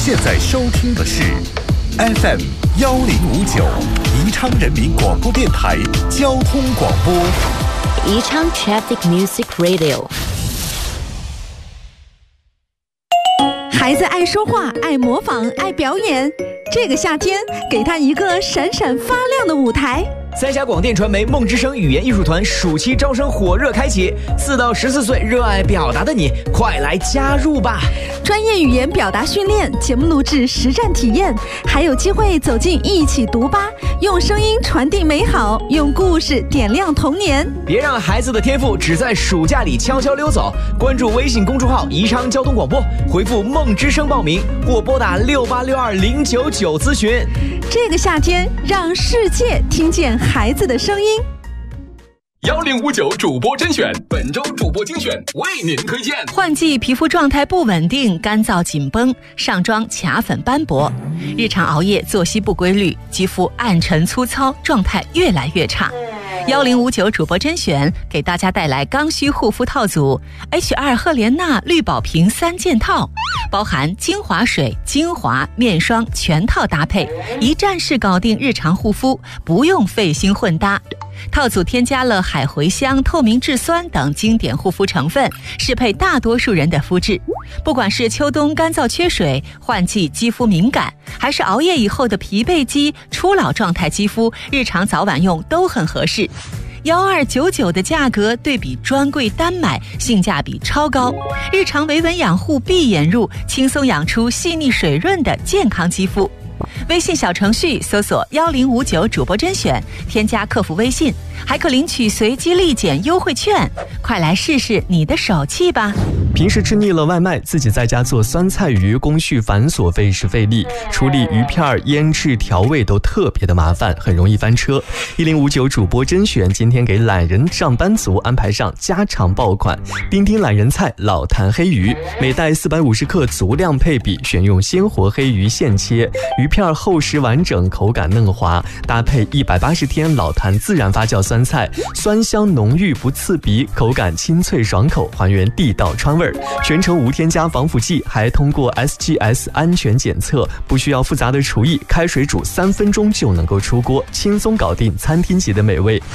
现在收听的是 FM 1059宜昌人民广播电台交通广播， 宜昌 Traffic Music Radio。 孩子爱说话，爱模仿，爱表演。这个夏天，给他一个闪闪发亮的舞台。 三峡广电传媒梦之声语言艺术团暑期招生火热开启，4到14岁热爱表达的你，快来加入吧！ 专业语言表达训练、节目录制、实战体验，还有机会走进一起读吧，用声音传递美好，用故事点亮童年。 别让孩子的天赋只在暑假里悄悄溜走！关注微信公众号宜昌交通广播，回复梦之声报名，或拨打6862099咨询。 这个夏天，让世界听见孩子的声音。 1059主播甄选，本周主播精选为您推荐。 换季皮肤状态不稳定，干燥紧绷，上妆卡粉斑驳，日常熬夜作息不规律，肌肤暗沉粗糙，状态越来越差。1059主播甄选给大家带来刚需护肤套组 H2 赫莲娜绿宝瓶3件套，包含精华水、精华、面霜全套搭配，一站式搞定日常护肤，不用费心混搭。套组添加了海茴香、透明质酸等经典护肤成分，适配大多数人的肤质。不管是秋冬干燥缺水、换季肌肤敏感，还是熬夜以后的疲惫肌、初老状态肌肤，日常早晚用都很合适。1299的价格对比专柜单买，性价比超高，日常维稳养护闭眼入，轻松养出细腻水润的健康肌肤。微信小程序搜索1059主播甄选，添加客服微信，还可领取随机立减优惠券，快来试试你的手气吧。 平时吃腻了外卖，自己在家做酸菜鱼工序繁琐，费时费力，处理鱼片、腌制、调味都特别的麻烦，很容易翻车。1059主播甄选今天给懒人上班族安排上家常爆款丁丁懒人菜老坛黑鱼，每袋450克足量配比，选用鲜活黑鱼现切，鱼片厚实完整，口感嫩滑，搭配180天老坛自然发酵酸菜，酸香浓郁不刺鼻，口感清脆爽口，还原地道川味。全程无添加防腐剂，还通过 SGS 安全检测，不需要复杂的厨艺，开水煮3分钟就能够出锅，轻松搞定餐厅级的美味。